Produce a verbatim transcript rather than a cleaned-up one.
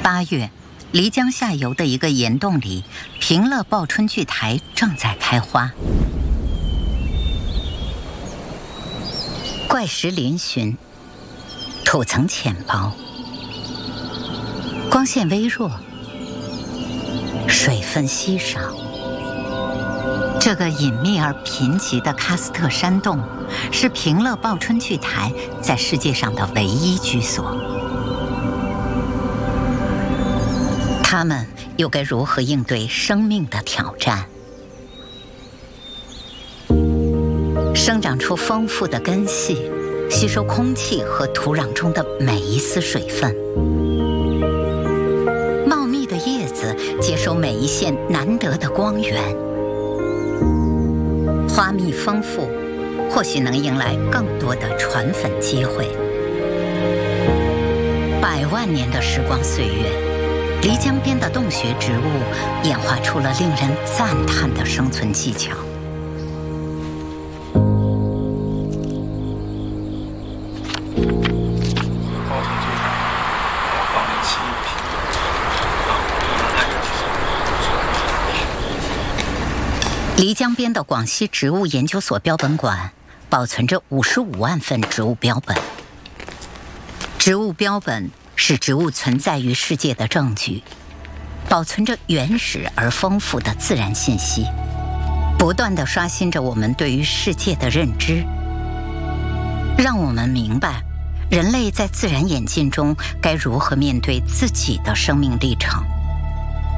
八月，漓江下游的一个岩洞里，平乐报春苣苔正在开花。怪石嶙峋，土层浅薄，光线微弱，水分稀少。这个隐秘而贫瘠的喀斯特山洞，是平乐报春苣苔在世界上的唯一居所。它们又该如何应对生命的挑战？生长出丰富的根系，吸收空气和土壤中的每一丝水分；茂密的叶子接收每一线难得的光源。花蜜丰富，或许能迎来更多的传粉机会。百万年的时光岁月，漓江边的洞穴植物演化出了令人赞叹的生存技巧。漓江边的广西植物研究所标本馆保存着五十五万份植物标本。植物标本是植物存在于世界的证据，保存着原始而丰富的自然信息，不断地刷新着我们对于世界的认知，让我们明白人类在自然演进中该如何面对自己的生命历程。